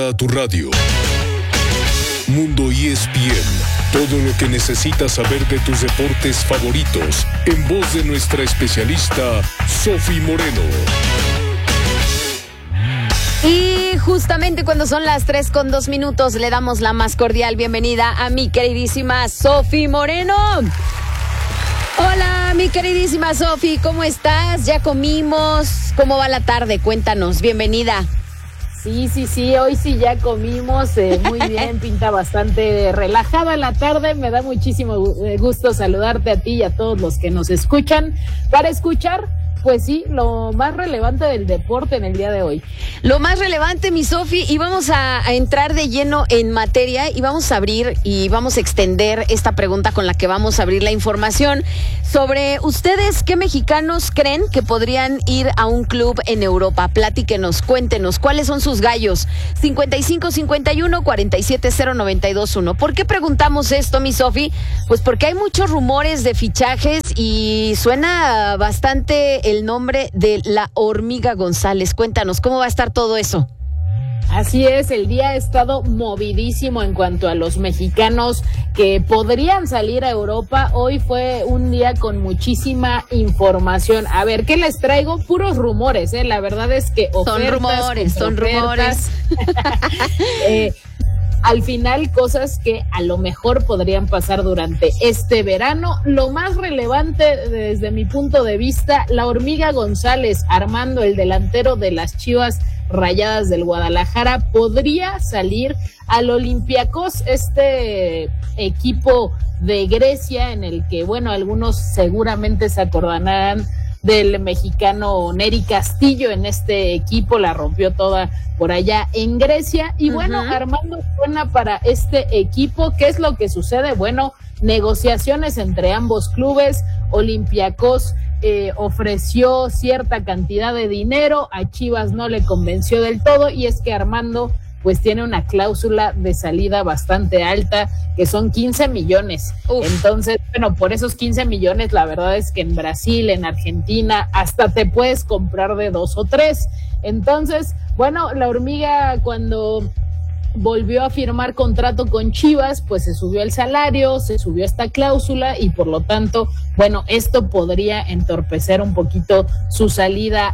A tu radio. Mundo ESPN. Todo lo que necesitas saber de tus deportes favoritos. En voz de nuestra especialista, Sofi Moreno. Y justamente cuando son las 3:02, le damos la más cordial bienvenida a mi queridísima Sofi Moreno. Hola, mi queridísima Sofi, ¿cómo estás? ¿Ya comimos? ¿Cómo va la tarde? Cuéntanos, bienvenida. Sí, hoy sí ya comimos, muy bien, pinta bastante relajada la tarde, me da muchísimo gusto saludarte a ti y a todos los que nos escuchan, para escuchar, pues sí, lo más relevante del deporte en el día de hoy. Lo más relevante, mi Sofi, y vamos a entrar de lleno en materia y vamos a abrir y vamos a extender esta pregunta con la que vamos a abrir la información sobre ustedes, ¿qué mexicanos creen que podrían ir a un club en Europa? Platíquenos, cuéntenos, ¿cuáles son sus gallos? 5551-470-921. ¿Por qué preguntamos esto, mi Sofi? Pues porque hay muchos rumores de fichajes y suena bastante el nombre de la Hormiga González. Cuéntanos, ¿cómo va a estar todo eso? Así es, el día ha estado movidísimo en cuanto a los mexicanos que podrían salir a Europa. Hoy fue un día con muchísima información. A ver, ¿qué les traigo? Puros rumores, la verdad es que ofertas, son rumores. Al final, cosas que a lo mejor podrían pasar durante este verano. Lo más relevante desde mi punto de vista, la Hormiga González, Armando, el delantero de las Chivas Rayadas del Guadalajara, podría salir al Olympiacos, este equipo de Grecia en el que, bueno, algunos seguramente se acordarán del mexicano Nery Castillo. En este equipo la rompió toda por allá en Grecia y bueno, Armando suena para este equipo. ¿Qué es lo que sucede? Bueno, negociaciones entre ambos clubes. Olympiacos ofreció cierta cantidad de dinero, a Chivas no le convenció del todo y es que Armando pues tiene una cláusula de salida bastante alta, que son 15 millones. Uf. Entonces, bueno, por esos 15 millones, la verdad es que en Brasil, en Argentina, hasta te puedes comprar de 2 o 3. Entonces, bueno, la Hormiga cuando volvió a firmar contrato con Chivas, pues se subió el salario, se subió esta cláusula y por lo tanto, bueno, esto podría entorpecer un poquito su salida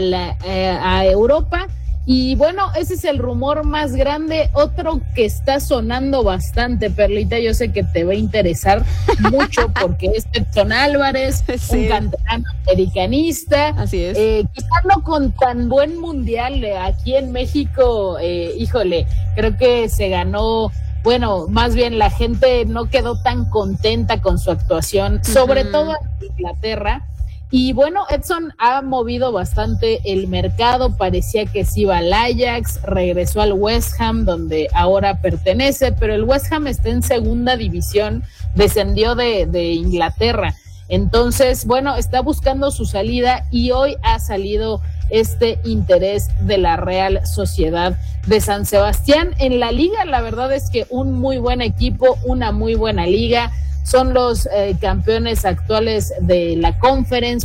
a Europa. Y bueno, ese es el rumor más grande. Otro que está sonando bastante, Perlita, yo sé que te va a interesar mucho porque es Edson Álvarez, sí, un canterano americanista. Así es. Quizás no con tan buen mundial aquí en México, híjole, creo que se ganó. Bueno, más bien la gente no quedó tan contenta con su actuación, sobre todo en Inglaterra. Y bueno, Edson ha movido bastante el mercado, parecía que se iba al Ajax, regresó al West Ham, donde ahora pertenece, pero el West Ham está en segunda división, descendió de Inglaterra. Entonces, bueno, está buscando su salida y hoy ha salido este interés de la Real Sociedad de San Sebastián. En la liga, la verdad es que un muy buen equipo, una muy buena liga. Son los campeones actuales de la Conference,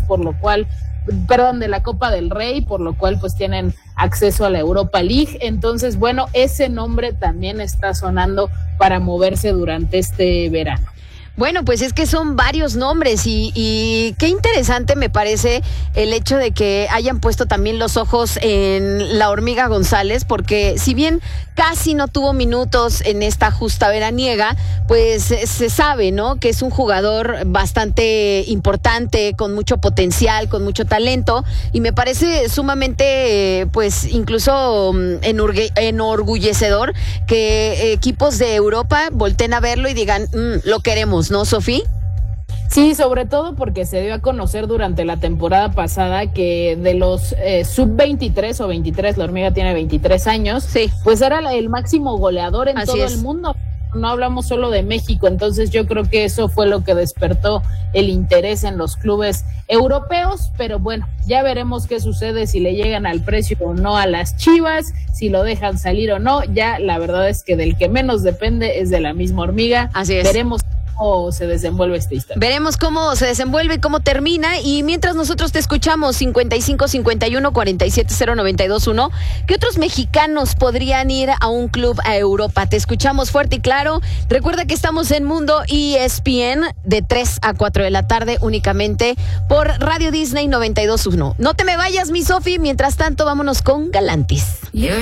de la Copa del Rey, por lo cual pues tienen acceso a la Europa League. Entonces, bueno, ese nombre también está sonando para moverse durante este verano. Bueno, pues es que son varios nombres y qué interesante me parece el hecho de que hayan puesto también los ojos en la Hormiga González, porque si bien casi no tuvo minutos en esta justa veraniega, pues se sabe, ¿no?, que es un jugador bastante importante, con mucho potencial, con mucho talento, y me parece sumamente, pues incluso enorgullecedor que equipos de Europa volteen a verlo y digan, lo queremos, ¿no, Sofi? Sí, sobre todo porque se dio a conocer durante la temporada pasada que de los sub-23 o 23, la Hormiga tiene 23 años, sí, pues era el máximo goleador en todo el mundo. No hablamos solo de México, entonces yo creo que eso fue lo que despertó el interés en los clubes europeos, pero bueno, ya veremos qué sucede, si le llegan al precio o no a las Chivas, si lo dejan salir o no. Ya la verdad es que del que menos depende es de la misma Hormiga. Así es. Veremos cómo se desenvuelve esta historia. Veremos cómo se desenvuelve, cómo termina, y mientras nosotros te escuchamos 55 51 47 0921, ¿qué otros mexicanos podrían ir a un club a Europa? Te escuchamos fuerte y claro. Recuerda que estamos en Mundo ESPN de 3 a 4 de la tarde únicamente por Radio Disney 92.1. No te me vayas, mi Sofi, mientras tanto vámonos con Galantis.